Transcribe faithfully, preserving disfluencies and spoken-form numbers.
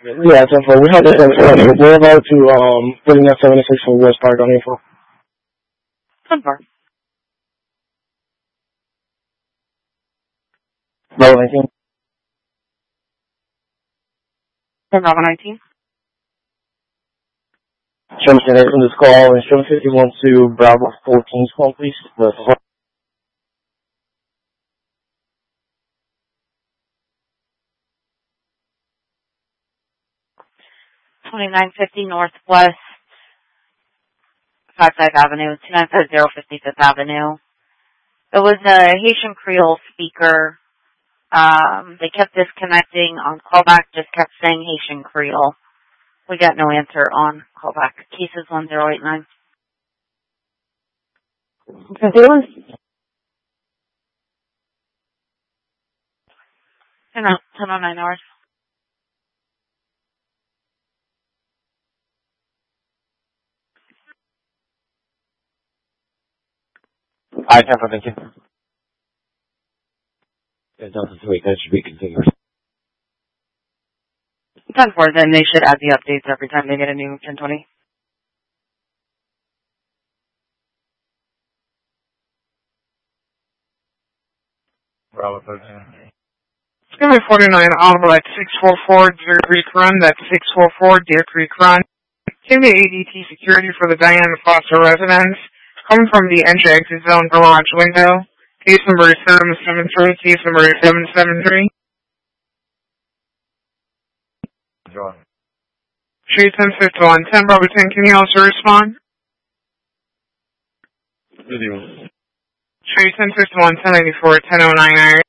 Yeah, ten four. We have the info. We're about to um put in that seventy-six for West Park on info. ten four. Bravo nineteen. Bravo nineteen. Sherman from this call, and Sherman fifty-one to Bravo fourteen's call, please. The twenty-nine fifty Northwest fifty-fifth Avenue, two nine five zero fifty-fifth Avenue. It was a Haitian Creole speaker. Um, they kept disconnecting on callback, just kept saying Haitian Creole. We got no answer on callback. Cases one zero eight nine. fifty-one? ten oh nine hours. I ten four, thank you. Yeah, Delta two eight, that should be continuous. ten four, then they should add the updates every time they get a new ten twenty. Bravo thirteen. It's going to be forty-nine Audible at six four four Deer Creek Run. That's six four four Deer Creek Run. Team to A D T security for the Diana Foster residence. Coming from the entry-exit zone garage window. Case number is seven seven three. Case number is seven seven three. John. Street ten fifty-one. ten Bravo ten, can you also respond? Video. Street ten fifty-one, ten ninety-four, ten oh nine hours.